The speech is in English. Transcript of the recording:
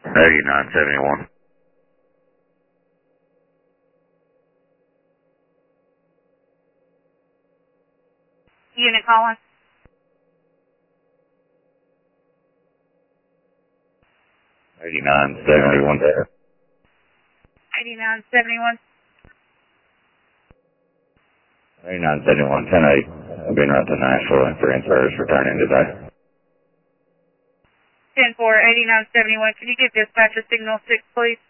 8971. Unit calling. 8971 there. 8971. 8971, 10-8. I've been out to Nashville and transfers returning today. 10-4, 8971. Can you give dispatcher signal 6, please?